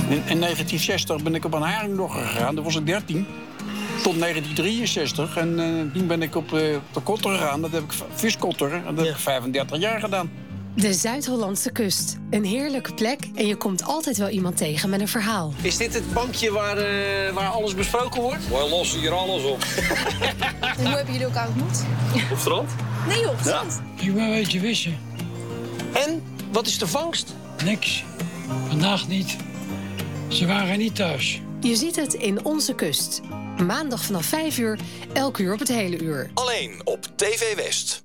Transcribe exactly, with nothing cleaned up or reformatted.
In, in negentien zestig ben ik op een haringdogger gegaan, toen was ik dertien. Tot negentien drieënzestig. En uh, toen ben ik op uh, de kotter gegaan, dat heb ik viskotter. En dat ja. heb ik vijfendertig jaar gedaan. De Zuid-Hollandse kust. Een heerlijke plek en je komt altijd wel iemand tegen met een verhaal. Is dit het bankje waar, uh, waar alles besproken wordt? Wij lossen hier alles op. En hoe hebben jullie elkaar ontmoet? Op strand? Nee, op strand. Ja. Ik ben een beetje vissen. En? Wat is de vangst? Niks. Vandaag niet. Ze waren niet thuis. Je ziet het in Onze Kust. Maandag vanaf vijf uur, elk uur op het hele uur. Alleen op T V West.